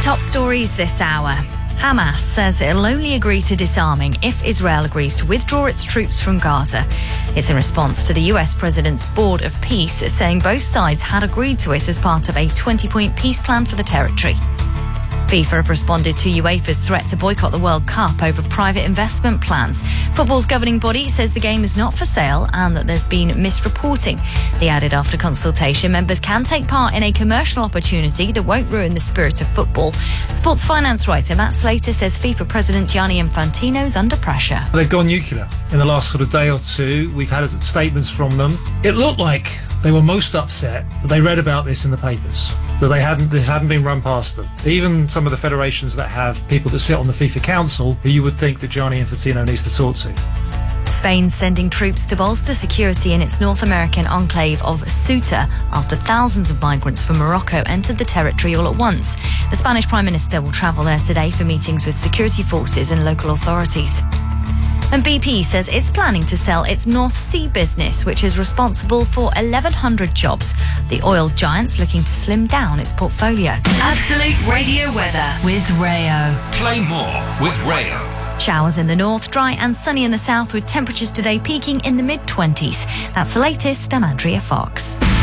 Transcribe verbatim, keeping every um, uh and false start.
Top stories this hour. Hamas says it'll only agree to disarming if Israel agrees to withdraw its troops from Gaza. It's in response to the U S President's Board of Peace saying both sides had agreed to it as part of a twenty-point peace plan for the territory. FIFA have responded to UEFA's threat to boycott the World Cup over private investment plans. Football's governing body says the game is not for sale and that there's been misreporting. They added after consultation, members can take part in a commercial opportunity that won't ruin the spirit of football. Sports finance writer Matt Slater says FIFA President Gianni Infantino's under pressure. They've gone nuclear. In the last sort of day or two, we've had statements from them. It looked like they were most upset that they read about this in the papers, that they hadn't this hadn't been run past them. Even some of the federations that have people that sit on the FIFA Council, who you would think that Gianni Infantino needs to talk to. Spain's sending troops to bolster security in its North American enclave of Ceuta after thousands of migrants from Morocco entered the territory all at once. The Spanish Prime Minister will travel there today for meetings with security forces and local authorities. And B P says it's planning to sell its North Sea business, which is responsible for eleven hundred jobs. The oil giant's looking to slim down its portfolio. Absolute Radio weather with Rayo. Play more with Rayo. Showers in the north, dry and sunny in the south with temperatures today peaking in the mid twenties. That's the latest. I'm Andrea Fox.